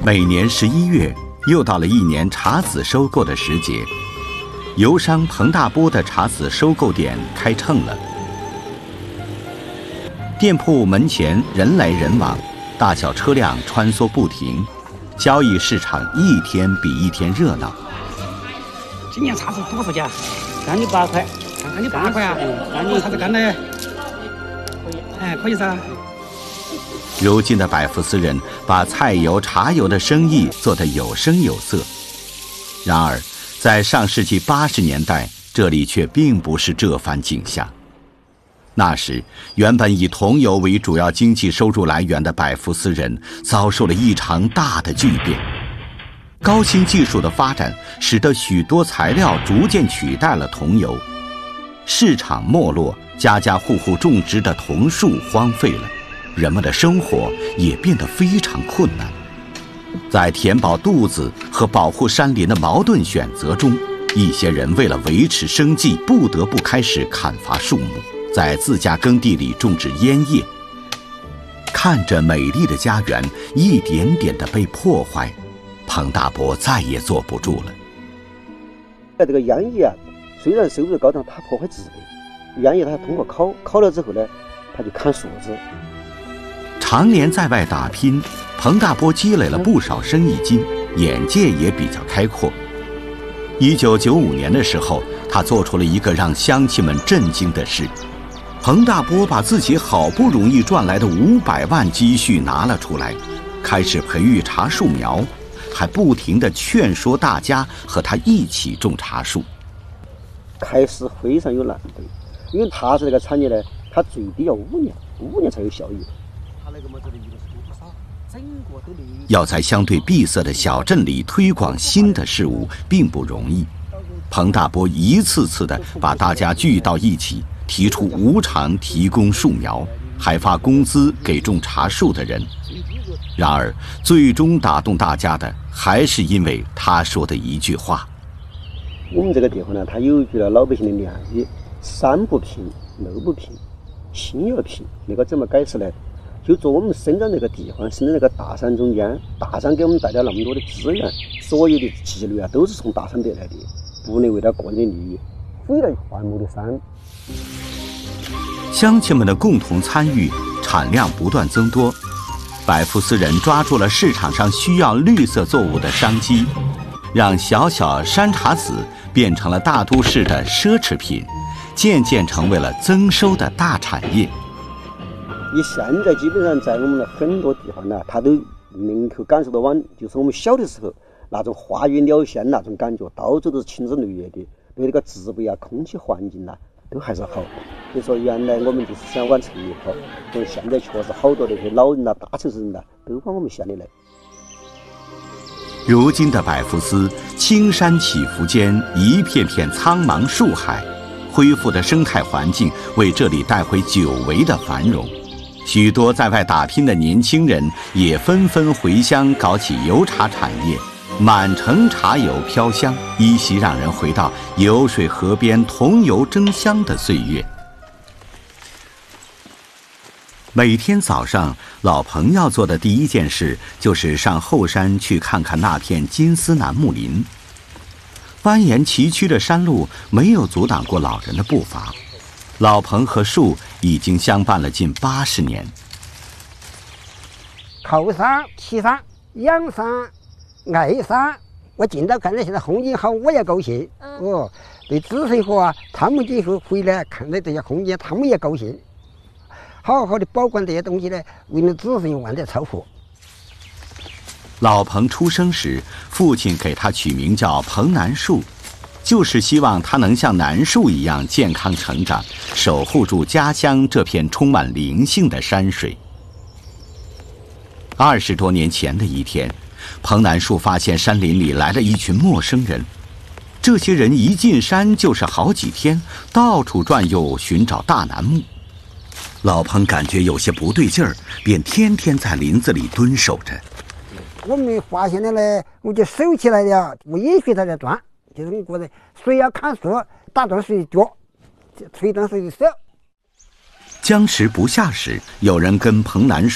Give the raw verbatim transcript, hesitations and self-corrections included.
每年十一月，又到了一年茶籽收购的时节。油商彭大波的茶籽收购点开秤了，店铺门前人来人往，大小车辆穿梭不停，交易市场一天比一天热闹。 今年茶籽多少价？干的八块，干的八块啊！干的茶籽干的，哎，可以噻。 如今的百福斯人把菜油、茶油的生意做得有声有色，然而，在上世纪八十年代，这里却并不是这番景象。那时，原本以桐油为主要经济收入来源的百福斯人遭受了一场大的巨变。高新技术的发展使得许多材料逐渐取代了桐油，市场没落，家家户户种植的桐树荒废了，人们的生活也变得非常困难。在填饱肚子和保护山林的矛盾选择中，一些人为了维持生计，不得不开始砍伐树木，在自家耕地里种植烟叶。看着美丽的家园一点点地被破坏，彭大伯再也坐不住了。 这个烟叶啊，虽然收入高，但它破坏植被。烟叶它通过烤，烤了之后呢，它就砍树枝。 常年在外打拼，彭大波积累了不少生意经，眼界也比较开阔。一九九五年的时候，他做出了一个让乡亲们震惊的事。彭大波把自己好不容易赚来的五百万积蓄拿了出来，开始培育茶树苗，还不停地劝说大家和他一起种茶树。 开始非常有难度，因为茶树这个产业呢，它最低要五年，五年才有效益。 要在相对闭塞的小镇里推广新的事物并不容易。彭大波一次次地把大家聚到一起，提出无偿提供树苗，还发工资给种茶树的人。然而，最终打动大家的还是因为他说的一句话： 我们这个地方呢，它有一句了老百姓的良语：山不平，路不平，心要平。那个怎么解释呢？就做我们生长这个地方，生长这个大山中间，大山给我们带来那么多的资源，所有的纪律啊，都是从大山得来的，不能为了个人的利益毁了环木的山。 乡亲们的共同参与，产量不断增多。百福斯人抓住了市场上需要绿色作物的商机，让小小山茶籽变成了大都市的奢侈品，渐渐成为了增收的大产业。 你现在基本上在我们的很多地方呢，它都能够感受到往就是我们小的时候那种花语鸟现那种感觉，到处都是青枝绿叶的，对那个植被啊、空气环境啊都还是好。所以说，原来我们就是想往城里跑，但是现在确实好多那些老人啊、大城市人啊，都往我们县里来。 如今的百福斯，青山起伏间一片片苍茫树海，恢复的生态环境为这里带回久违的繁荣。许多在外打拼的年轻人也纷纷回乡搞起油茶产业，满城茶油飘香，依稀让人回到油水河边桐油争香的岁月。每天早上，老彭要做的第一件事就是上后山去看看那片金丝楠木林。蜿蜒崎岖的山路没有阻挡过老人的步伐，老彭和树已经相伴了近八十年。 靠山、骑山、养山、爱山，我见到看到现在风景好，我也高兴。嗯、哦，对子孙和啊，他们今后回来看到这些风景，他们也高兴。好好的保管这些东西呢，为了子孙万代超福。 老彭出生时，父亲给他取名叫彭南树，就是希望他能像南树一样健康成长，守护住家乡这片充满灵性的山水。二十多年前的一天，彭南树发现山林里来了一群陌生人，这些人一进山就是好几天，到处转悠寻找大楠木。老彭感觉有些不对劲儿，便天天在林子里蹲守着。 我们发现了呢，我就收起来了，不允许他在转，就是我觉得谁要砍树，打断谁的脚，谁断谁的手。 僵持不下时，有人跟彭南树